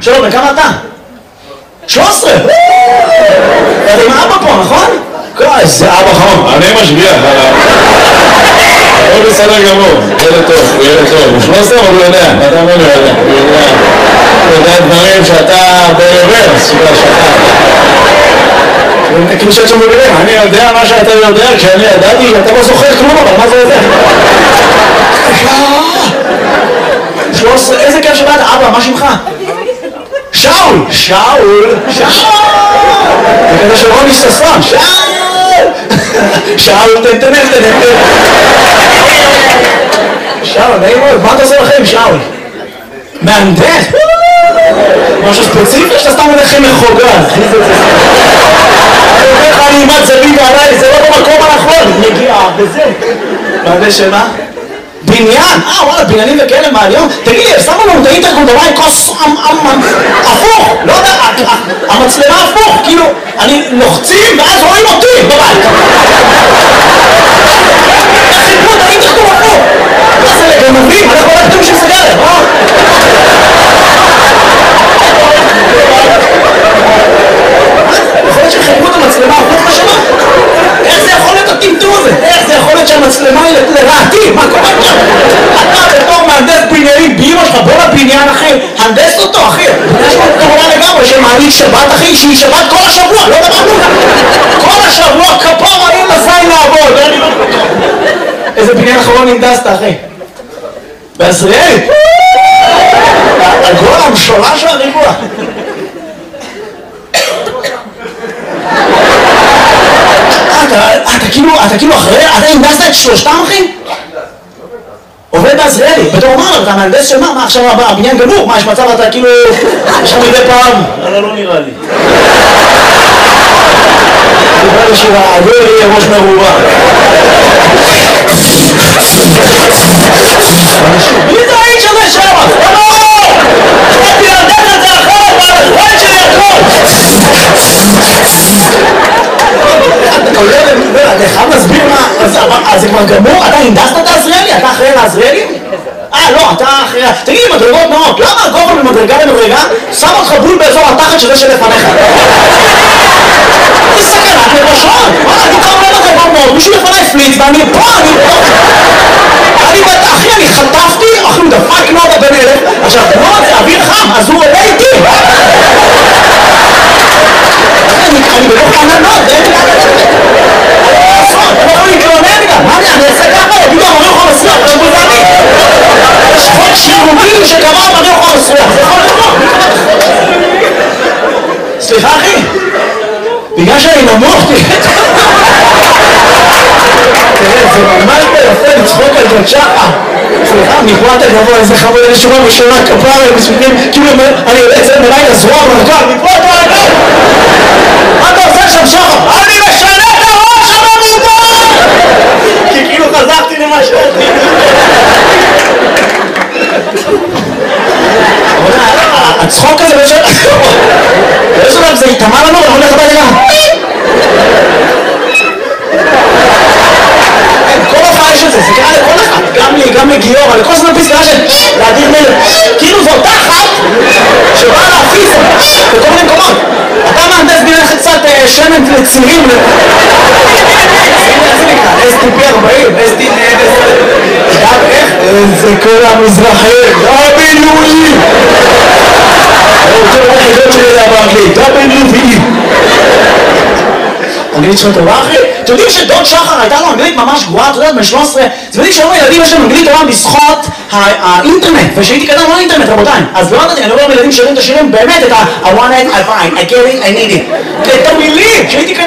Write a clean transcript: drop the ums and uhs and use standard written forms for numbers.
שלום, וכמה אתה? 13! אתה עם אבא פה, נכון? איזה אבא חמוד. אני משגיח עליו. הוא בסדר גמור, ילד טוב, הוא ילד טוב. הוא 13 אבל הוא יודע, אתה אומר לו יודע. הוא יודע דברים שאתה ברוורס, שאתה. כאילו שאת שם בבירים, אני יודע מה שאתה יודע, כשאני ידעתי, אתה לא זוכר כלום, אבל מה זה יודע? 13, איזה כיף שבאת, אבא, מה שמך? שאול! שאול! שאול! זה כזה של רוני ששון, שאול! שאול, תנתנן. שאול, נעים מאוד, מה אתה עושה לכם, שאול? מהנדס? משהו ספציפי שאתה סתם הולכם מחוגג. אני אומר לך, אני אימת זווית עליי, זה לא במקום הנכון. נגיע, וזה. מהנדס שמה? בניין? וואלה, בניינים וכאלה מהליום? תגיד לי, שמו לנו את האינטרקום במים כוס הפוך, לא יודע, המצלמה הפוך, כאילו, אני לוחצים ואז רואים אותי בבית. איך חיפו את האינטרקום הפוך? מה זה לגנבים? אנחנו לא כתוב של סגרת, יכול להיות שחיפו את המצלמה הפוך לשמה? איך זה יכול להיות הטמטום הזה? איך זה יכול להיות שהמצלמה היא לרעתי? מה קורה עכשיו? אתה בתור מהנדס בניינים באמא שלך, בוא לבניין אחי, הנדס אותו אחי. יש פה כמובן לגמרי שמעלית שבת אחי, שהיא שבת כל השבוע, לא דבר נוגע. כל השבוע כפור אין לזין לעבוד. איזה בניין אחרון הנדסת אחי? בעזריאלי? הגול המשולש והריבוע. אתה כאילו אחרי, אתה הנדסת את שלושתם אחי? עובד בעזריאלי, בתור אומר, אתה מהנדס של מה עכשיו הבניין גמור, מה יש מצב אתה כאילו, יש לך מדי פעם? לא נראה לי. דיבר לי שהעגול יהיה ראש מרובה. מי זה האיש הזה שם? לא! חייתי להנדס את זה אחרת, והזמן שלי הכל! אתה חייב להסביר מה, אז זה כבר גמור? אתה הנדסת את העזריאלי? אתה אחראי לעזריאלי? לא, אתה אחראי... תגיד לי, מדרגות נאות, למה הגובה ממדרגה למדרגה שם אותך בול באזור התחת שזה שלפניך? זה סכנת נפשות! וואלה, אני כבר אומר לך כבר מאוד, מישהו לפני פליץ ואני פה, אחי, אני חטפתי, אחי, הוא דפק נודה בן אלף, עכשיו, נודה זה אוויר חם, אז הוא עולה איתי! אני בלוך ענן נוד, זה אין לי אני יכול להתלונן גם, מה אני אעשה ככה? יגידו, אמרי אוכל מסריח, עכשיו זה אני יש חוק שירוגים שקבע אמרי אוכל מסריח, זה יכול לקרוא סליחה אחי בגלל שאני נמוך תראה, זה ממש ביפה לצחוק על ג'ת שחר סליחה, מפה אתה גבוה איזה חמוד אלה שורה בשורה כפרה מספיקים כאילו אני יוצא את זה בלילה זרוע מרכב מפה אתה רגע מה אתה עושה שם שחר? אני משנה את הראש שם מפה כי כאילו חזרתי למה שאתי הצחוק הזה באיזשהו לב זה יתאמה לנו ואנחנו הולך הביתה כל הופעה יש את זה, זה קרה לכל אחד, גם לי, גם לגיור, לכל זמן פסקה של להדיר מלך כאילו זו אותה אחת שבאה להפיס בכל מיני מקומות אתה מהנדס בניין קצת שמן לצירים איך זה נקרא? STP 40, STP איך? זה כל המזרחים WE אני רוצה לראות חידות שלי זה באנגלית WE אנגלית שלו טובה אחי? אתם יודעים שדוד שחר הייתה לו אנגלית ממש גרועה, אתה יודעת, בן 13 אתם יודעים שהיום הילדים יש להם אנגלית טובה בזכות האינטרנט ושהייתי קדם לא אינטרנט רבותיי אז לא יודעת, אני אומר לילדים שרים את השירים באמת את I want it, I find, I get it, I need it את המילים שהייתי קדם